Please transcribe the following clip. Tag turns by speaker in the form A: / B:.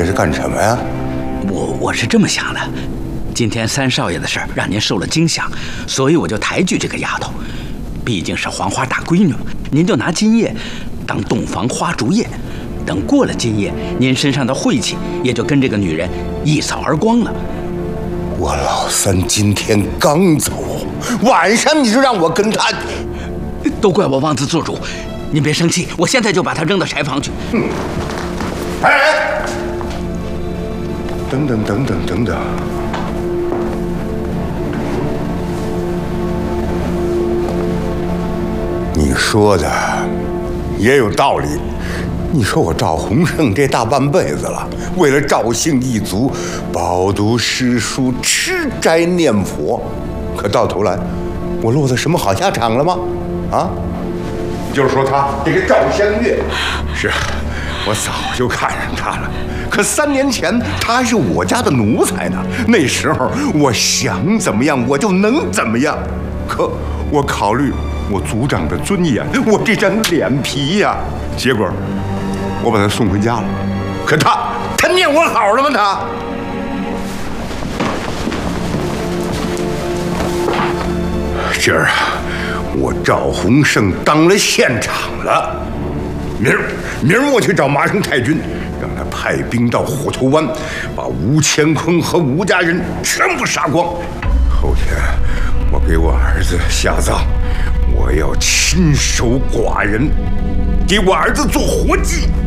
A: 是干什么呀？
B: 我是这么想的，今天三少爷的事儿让您受了惊吓，所以我就抬举这个丫头，毕竟是黄花大闺女嘛，您就拿今夜当洞房花烛夜，等过了今夜，您身上的晦气也就跟这个女人一扫而光了。
A: 我老三今天刚走，晚上你就让我跟他，
B: 都怪我妄自做主，您别生气，我现在就把她扔到柴房去。
A: 哎，等等，你说的也有道理。你说我赵洪胜这大半辈子了，为了赵姓一族，饱读诗书，吃斋念佛，可到头来，我落得什么好下场了吗？啊？就是说他这个赵香月，是我早就看上他了。可3年前他还是我家的奴才呢，那时候我想怎么样我就能怎么样。可我考虑我族长的尊严，我这张脸皮呀，结果我把他送回家了。可他念我好了吗？他今儿啊，我赵洪胜当了县长了，明儿我去找麻生太君，让他派兵到虎头湾，把吴乾坤和吴家人全部杀光。后天我给我儿子下葬，我要亲手剐人，给我儿子做活祭。